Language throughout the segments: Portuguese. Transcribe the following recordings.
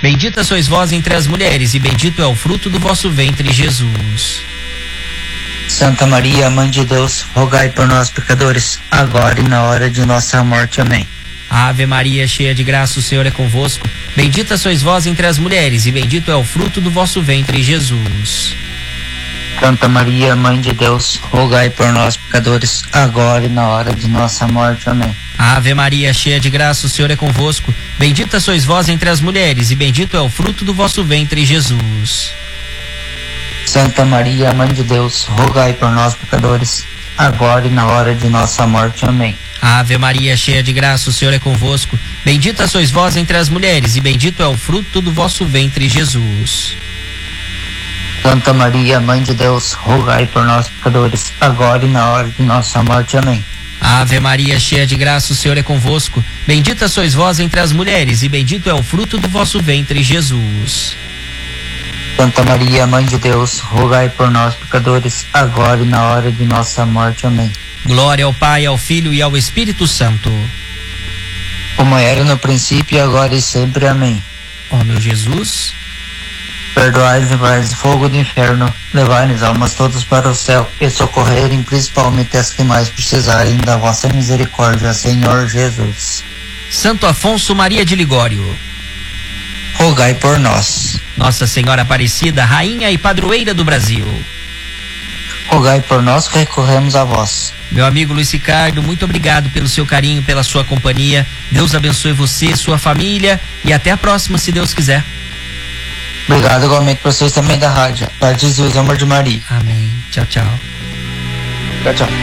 Bendita sois vós entre as mulheres, e bendito é o fruto do vosso ventre, Jesus. Santa Maria, Mãe de Deus, rogai por nós, pecadores, agora e na hora de nossa morte. Amém. Ave Maria, cheia de graça, o Senhor é convosco. Bendita sois vós entre as mulheres, e bendito é o fruto do vosso ventre, Jesus. Santa Maria, Mãe de Deus, rogai por nós, pecadores, agora e na hora de nossa morte. Amém. Ave Maria, cheia de graça, o Senhor é convosco. Bendita sois vós entre as mulheres, e bendito é o fruto do vosso ventre, Jesus. Santa Maria, Mãe de Deus, rogai por nós, pecadores, agora e na hora de nossa morte. Amém. Ave Maria, cheia de graça, o Senhor é convosco. Bendita sois vós entre as mulheres, e bendito é o fruto do vosso ventre, Jesus. Santa Maria, Mãe de Deus, rogai por nós, pecadores, agora e na hora de nossa morte. Amém. Ave Maria, cheia de graça, o Senhor é convosco. Bendita sois vós entre as mulheres, e bendito é o fruto do vosso ventre, Jesus. Santa Maria, Mãe de Deus, rogai por nós, pecadores, agora e na hora de nossa morte. Amém. Glória ao Pai, ao Filho e ao Espírito Santo. Como era no princípio, agora e sempre. Amém. Ó meu Jesus, perdoai-nos, livrai-nos do fogo do inferno, levai-nos almas todas para o céu e socorrerem principalmente as que mais precisarem da vossa misericórdia, Senhor Jesus. Santo Afonso Maria de Ligório, rogai por nós. Nossa Senhora Aparecida, Rainha e Padroeira do Brasil, rogai por nós que recorremos a vós. Meu amigo Luiz Ricardo, muito obrigado pelo seu carinho, pela sua companhia. Deus abençoe você, sua família, e até a próxima, se Deus quiser. Obrigado igualmente para vocês também da rádio. Pai de Jesus, amor de Maria. Amém. Tchau, tchau. Tchau, tchau.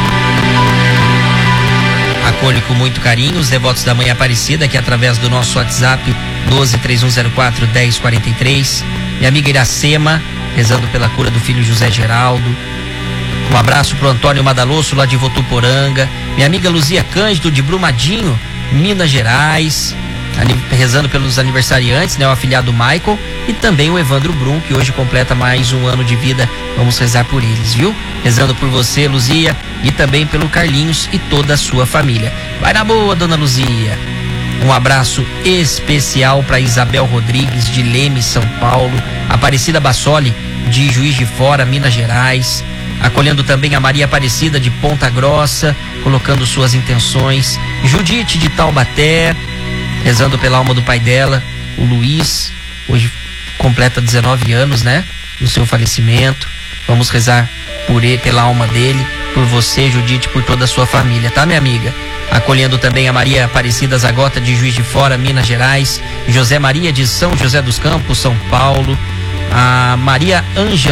Acolho com muito carinho os devotos da Mãe Aparecida, aqui através do nosso WhatsApp 12-3104-1043. Minha amiga Iracema, rezando pela cura do filho José Geraldo. Um abraço pro Antônio Madalosso, lá de Votuporanga. Minha amiga Luzia Cândido, de Brumadinho, Minas Gerais. Rezando pelos aniversariantes, né? O afilhado Michael e também o Evandro Brum, que hoje completa mais um ano de vida. Vamos rezar por eles, viu? Rezando por você, Luzia, e também pelo Carlinhos e toda a sua família. Vai na boa, dona Luzia. Um abraço especial para Isabel Rodrigues, de Leme, São Paulo. Aparecida Bassoli, de Juiz de Fora, Minas Gerais. Acolhendo também a Maria Aparecida, de Ponta Grossa, colocando suas intenções. Judite, de Taubaté, rezando pela alma do pai dela, o Luiz, hoje completa 19 anos, né? No seu falecimento. Vamos rezar por ele, pela alma dele, por você, Judite, por toda a sua família, tá, minha amiga? Acolhendo também a Maria Aparecida Zagota, de Juiz de Fora, Minas Gerais. José Maria, de São José dos Campos, São Paulo. A Maria Ângela